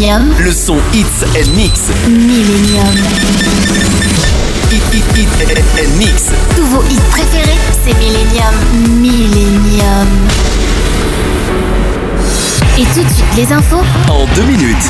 Millennium. Le son Hits and Mix. Millennium. Hit and Mix. Tous vos hits préférés, c'est Millennium. Millennium. Et tout de suite, les infos En 2 minutes.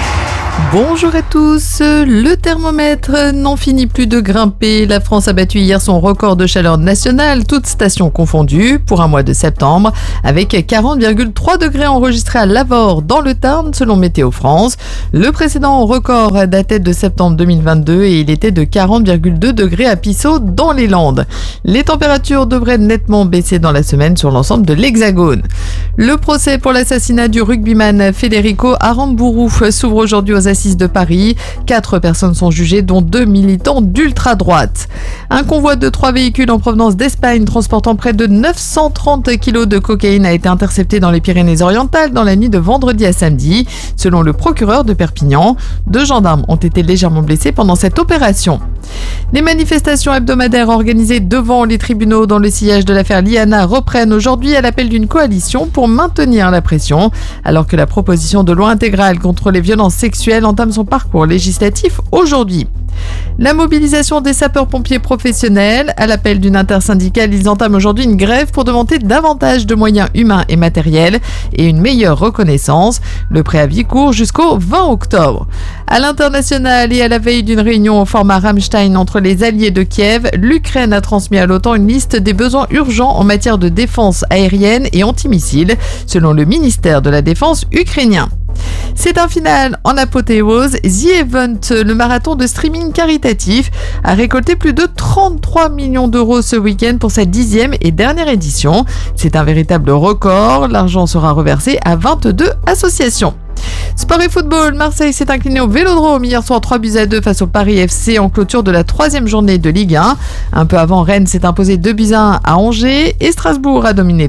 Bonjour à tous, le thermomètre n'en finit plus de grimper. La France a battu hier son record de chaleur nationale, toutes stations confondues, pour un mois de septembre, avec 40,3 degrés enregistrés à Lavore dans le Tarn, selon Météo France. Le précédent record datait de septembre 2022 et il était de 40,2 degrés à Pissot dans les Landes. Les températures devraient nettement baisser dans la semaine sur l'ensemble de l'Hexagone. Le procès pour l'assassinat du rugbyman Federico Aramburu s'ouvre aujourd'hui aux assises de Paris. 4 personnes sont jugées, dont 2 militants d'ultra-droite. Un convoi de 3 véhicules en provenance d'Espagne transportant près de 930 kilos de cocaïne a été intercepté dans les Pyrénées-Orientales dans la nuit de vendredi à samedi. Selon le procureur de Perpignan, 2 gendarmes ont été légèrement blessés pendant cette opération. Les manifestations hebdomadaires organisées devant les tribunaux dans le sillage de l'affaire Liana reprennent aujourd'hui à l'appel d'une coalition pour maintenir la pression, alors que la proposition de loi intégrale contre les violences sexuelles entame son parcours législatif aujourd'hui. La mobilisation des sapeurs-pompiers professionnels, à l'appel d'une intersyndicale, ils entament aujourd'hui une grève pour demander davantage de moyens humains et matériels et une meilleure reconnaissance. Le préavis court jusqu'au 20 octobre. À l'international et à la veille d'une réunion au format Rammstein entre les alliés de Kiev, l'Ukraine a transmis à l'OTAN une liste des besoins urgents en matière de défense aérienne et antimissiles, selon le ministère de la Défense ukrainien. C'est un final en apothéose. The Event, le marathon de streaming caritatif, a récolté plus de 33 millions d'euros ce week-end pour sa 10e et dernière édition. C'est un véritable record. L'argent sera reversé à 22 associations. Sport et football, Marseille s'est incliné au Vélodrome hier soir 3-2 face au Paris FC en clôture de la 3e journée de Ligue 1. Un peu avant, Rennes s'est imposé 2-1 à Angers et Strasbourg a dominé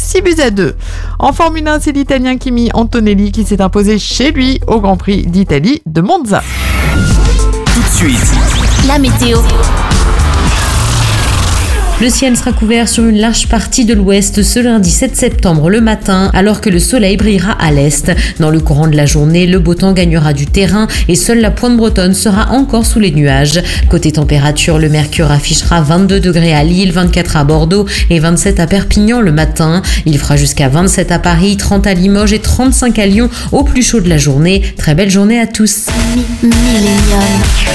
6-2. En Formule 1, c'est l'Italien Kimi Antonelli qui s'est imposé chez lui au Grand Prix d'Italie de Monza. Tout de suite. La météo. Le ciel sera couvert sur une large partie de l'ouest ce lundi 7 septembre le matin, alors que le soleil brillera à l'est. Dans le courant de la journée, le beau temps gagnera du terrain et seule la pointe bretonne sera encore sous les nuages. Côté température, le mercure affichera 22 degrés à Lille, 24 à Bordeaux et 27 à Perpignan le matin. Il fera jusqu'à 27 à Paris, 30 à Limoges et 35 à Lyon au plus chaud de la journée. Très belle journée à tous. Millennium.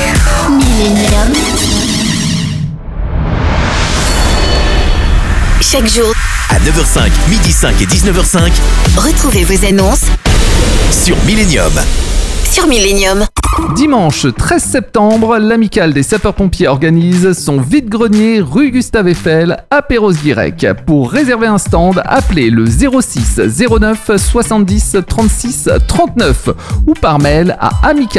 Chaque jour, À 9h05, midi 5 et 19h05 retrouvez vos annonces sur Millennium. sur Millennium. Dimanche 13 septembre, l'amicale des sapeurs-pompiers organise son vide-grenier rue Gustave Eiffel à Perros-Guirec. Pour réserver un stand, appelez le 06 09 70 36 39 ou par mail à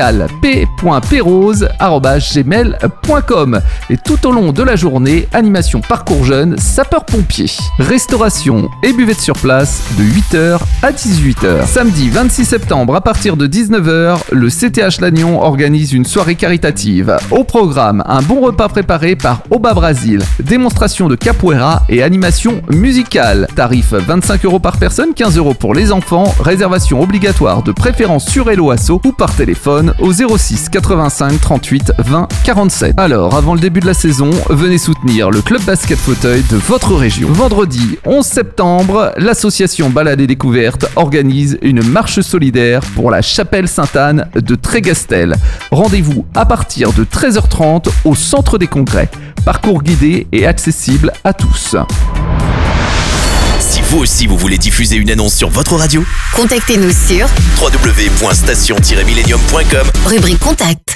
amicalep.perros@gmail.com. Et tout au long de la journée, animation parcours jeunes sapeurs-pompiers. Restauration et buvette sur place de 8h à 18h. Samedi 26 septembre à partir de 19h, le CTH Lannion organise une soirée caritative. Au programme, un bon repas préparé par Oba Brasil, démonstration de capoeira et animation musicale. Tarif 25 € par personne, 15 € pour les enfants. Réservation obligatoire de préférence sur Hello Asso ou par téléphone au 06 85 38 20 47. Alors, avant le début de la saison, venez soutenir le club basket fauteuil de votre région. Vendredi 11 septembre, l'association Balade et Découverte organise une marche solidaire pour la chapelle Sainte-Anne de Trégastel. Rendez-vous à partir de 13h30 au centre des congrès. Parcours guidé et accessible à tous. Si vous aussi vous voulez diffuser une annonce sur votre radio, Contactez-nous sur www.station-millennium.com. rubrique Contact.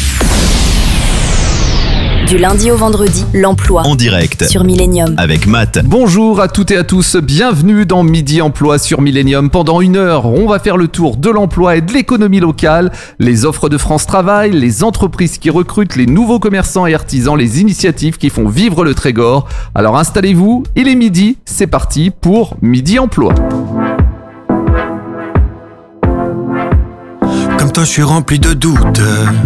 Du lundi au vendredi, l'emploi En direct sur Millennium. avec Matt. Bonjour à toutes et à tous, bienvenue dans Midi Emploi sur Millennium. Pendant 1 heure, on va faire le tour de l'emploi et de l'économie locale, les offres de France Travail, les entreprises qui recrutent, les nouveaux commerçants et artisans, les initiatives qui font vivre le Trégor. Alors installez-vous, il est midi, c'est parti pour Midi Emploi. Comme toi je suis rempli de doutes,